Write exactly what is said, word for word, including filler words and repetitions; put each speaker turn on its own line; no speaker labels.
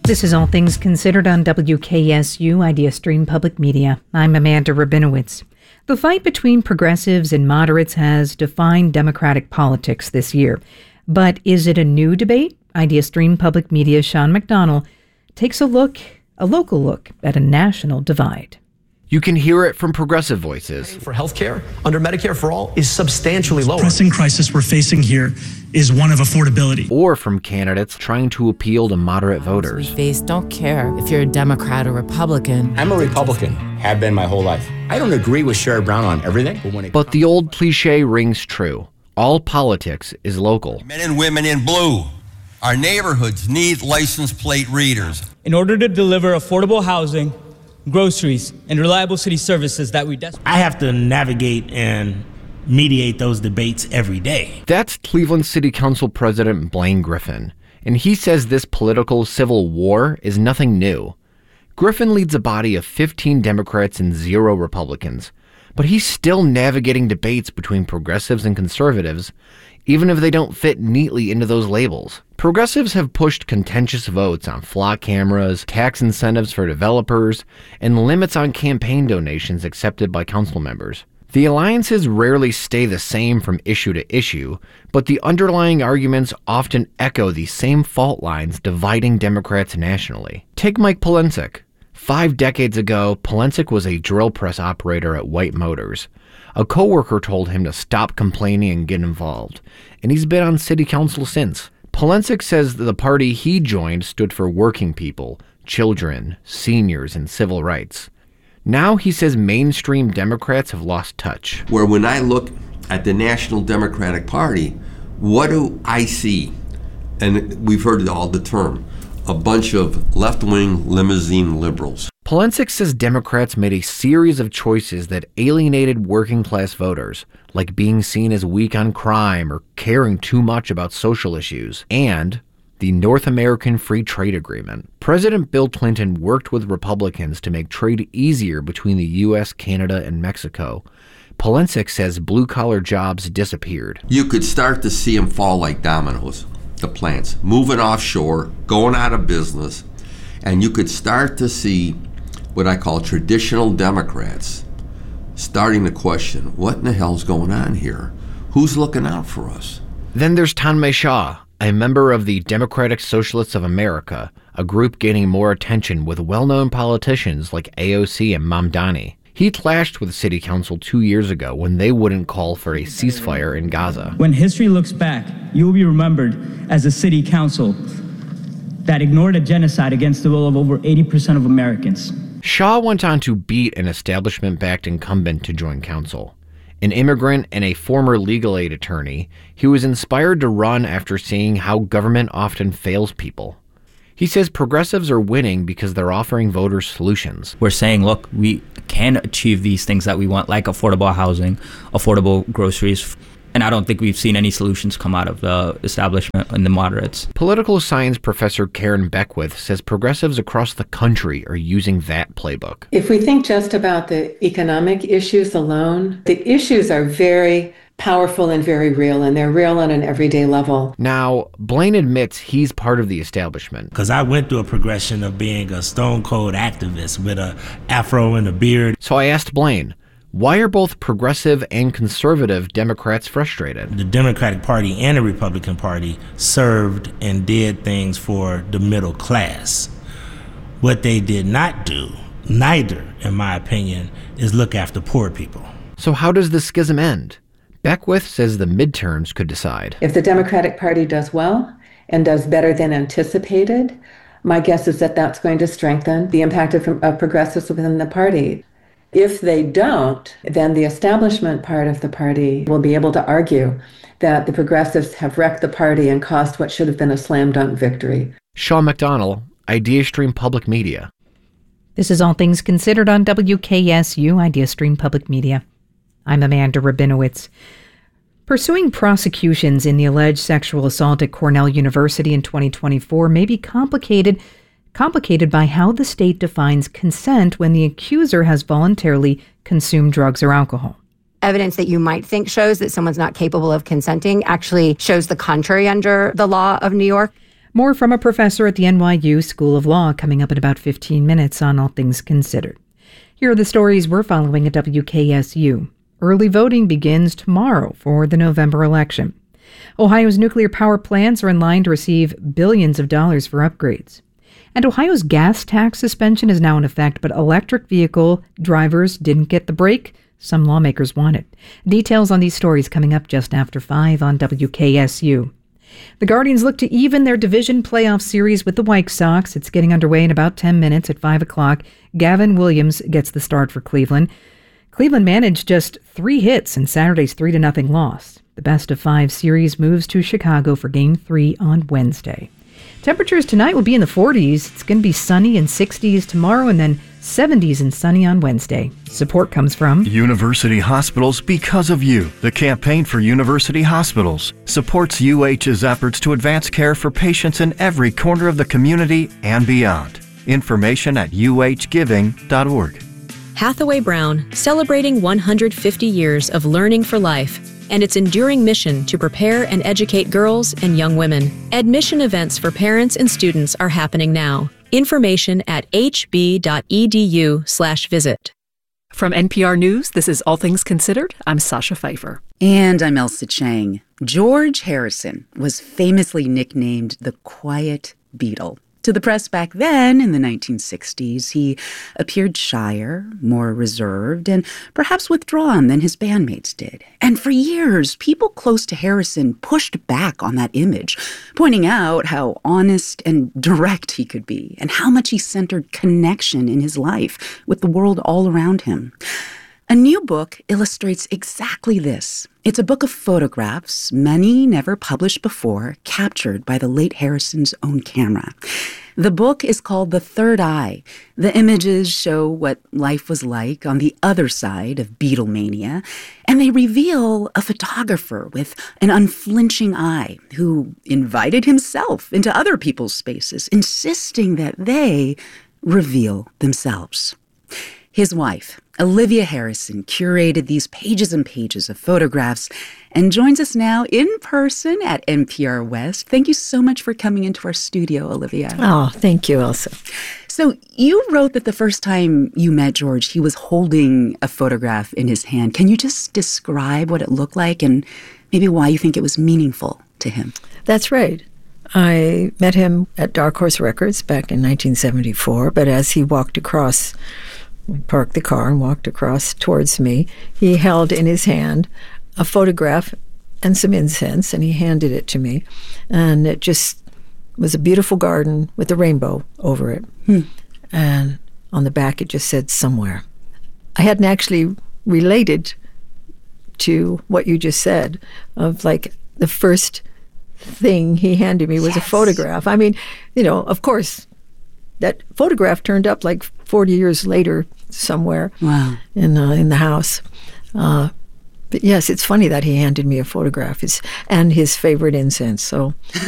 This is All Things Considered on W K S U Idea Stream Public Media. I'm Amanda Rabinowitz. The fight between progressives and moderates has defined Democratic politics this year. But is it a new debate? Idea Stream Public Media's Sean McDonnell takes a look, a local look, at a national divide.
You can hear it from progressive voices.
For health care under Medicare for All is substantially lower.
The pressing crisis we're facing here is one of affordability.
Or from candidates trying to appeal to moderate voters.
We face don't care if you're a Democrat or Republican.
I'm a Republican, have been my whole life. I don't agree with Sherrod Brown on everything. But, when it
but the old cliche rings true. All politics is local.
Men and women in blue, our neighborhoods need license plate readers.
In order to deliver affordable housing, groceries, and reliable city services that we desperately...
I have to navigate and mediate those debates every day.
That's Cleveland City Council President Blaine Griffin, and he says this political civil war is nothing new. Griffin leads a body of fifteen Democrats and zero Republicans, but he's still navigating debates between progressives and conservatives, even if they don't fit neatly into those labels. Progressives have pushed contentious votes on flock cameras, tax incentives for developers, and limits on campaign donations accepted by council members. The alliances rarely stay the same from issue to issue, but the underlying arguments often echo the same fault lines dividing Democrats nationally. Take Mike Polensek. Five decades ago, Polensek was a drill press operator at White Motors. A coworker told him to stop complaining and get involved, and he's been on city council since. Polensek says that the party he joined stood for working people, children, seniors, and civil rights. Now he says mainstream Democrats have lost touch.
Where when I look at the National Democratic Party, what do I see? And we've heard all the term, a bunch of left-wing limousine liberals.
Polensek says Democrats made a series of choices that alienated working-class voters, like being seen as weak on crime or caring too much about social issues, and the North American Free Trade Agreement. President Bill Clinton worked with Republicans to make trade easier between the U S, Canada, and Mexico. Polensek says blue-collar jobs disappeared.
You could start to see them fall like dominoes, the plants, moving offshore, going out of business, and you could start to see what I call traditional Democrats starting to question, what in the hell's going on here? Who's looking out for us?
Then there's Tanmay Shah, a member of the Democratic Socialists of America, a group gaining more attention with well-known politicians like A O C and Mamdani. He clashed with city council two years ago when they wouldn't call for a ceasefire in Gaza.
When history looks back, you will be remembered as a city council that ignored a genocide against the will of over eighty percent of Americans.
Shah went on to beat an establishment-backed incumbent to join council. An immigrant and a former legal aid attorney, he was inspired to run after seeing how government often fails people. He says progressives are winning because they're offering voters solutions.
We're saying, look, we can achieve these things that we want, like affordable housing, affordable groceries. And I don't think we've seen any solutions come out of the establishment and the moderates.
Political science professor Karen Beckwith says progressives across the country are using that playbook.
If we think just about the economic issues alone, the issues are very powerful and very real, and they're real on an everyday level.
Now, Blaine admits he's part of the establishment.
Because I went through a progression of being a stone-cold activist with a afro and a beard.
So I asked Blaine, why are both progressive and conservative Democrats frustrated?
The Democratic Party and the Republican Party served and did things for the middle class. What they did not do, neither, in my opinion, is look after poor people.
So how does the schism end? Beckwith says the midterms could decide.
If the Democratic Party does well and does better than anticipated, my guess is that that's going to strengthen the impact of, of progressives within the party. If they don't, then the establishment part of the party will be able to argue that the progressives have wrecked the party and cost what should have been a slam dunk victory.
Sean McDonnell, Idea Stream Public Media.
This is All Things Considered on W K S U Idea Stream Public Media. I'm Amanda Rabinowitz. Pursuing prosecutions in the alleged sexual assault at Cornell University in twenty twenty-four may be complicated complicated by how the state defines consent when the accuser has voluntarily consumed drugs or alcohol.
Evidence that you might think shows that someone's not capable of consenting actually shows the contrary under the law of New York.
More from a professor at the N Y U School of Law coming up in about fifteen minutes on All Things Considered. Here are the stories we're following at W K S U. Early voting begins tomorrow for the November election. Ohio's nuclear power plants are in line to receive billions of dollars for upgrades. And Ohio's gas tax suspension is now in effect, but electric vehicle drivers didn't get the break some lawmakers wanted. Details on these stories coming up just after five on W K S U. The Guardians look to even their division playoff series with the White Sox. It's getting underway in about ten minutes at five o'clock. Gavin Williams gets the start for Cleveland. Cleveland managed just three hits in Saturday's three to nothing loss. The best of five series moves to Chicago for Game three on Wednesday. Temperatures tonight will be in the forties. It's going to be sunny and sixties tomorrow and then seventies and sunny on Wednesday. Support comes from
University Hospitals Because of You. The campaign for University Hospitals supports U H's efforts to advance care for patients in every corner of the community and beyond. Information at u h giving dot org.
Hathaway Brown, celebrating one hundred fifty years of learning for life and its enduring mission to prepare and educate girls and young women. Admission events for parents and students are happening now. Information at h b dot e d u slash visit.
From N P R News, this is All Things Considered. I'm Sasha Pfeiffer.
And I'm Elsa Chang. George Harrison was famously nicknamed the Quiet Beatle. To the press back then, in the nineteen sixties, he appeared shyer, more reserved, and perhaps withdrawn than his bandmates did. And for years, people close to Harrison pushed back on that image, pointing out how honest and direct he could be, and how much he centered connection in his life with the world all around him. A new book illustrates exactly this. It's a book of photographs, many never published before, captured by the late Harrison's own camera. The book is called The Third Eye. The images show what life was like on the other side of Beatlemania, and they reveal a photographer with an unflinching eye who invited himself into other people's spaces, insisting that they reveal themselves. His wife, Olivia Harrison, curated these pages and pages of photographs and joins us now in person at N P R West. Thank you so much for coming into our studio, Olivia.
Oh, thank you, Elsa.
So you wrote that the first time you met George, he was holding a photograph in his hand. Can you just describe what it looked like and maybe why you think it was meaningful to him?
That's right. I met him at Dark Horse Records back in nineteen seventy-four, but as he walked across... We parked the car and walked across towards me. He held in his hand a photograph and some incense, and he handed it to me. And it just was a beautiful garden with a rainbow over it. Hmm. And on the back, it just said somewhere. I hadn't actually related to what you just said, of like the first thing he handed me was yes. a photograph. I mean, you know, of course, that photograph turned up like forty years later somewhere wow. in uh, in the house. Uh, but yes, it's funny that he handed me a photograph his, and his favorite incense. So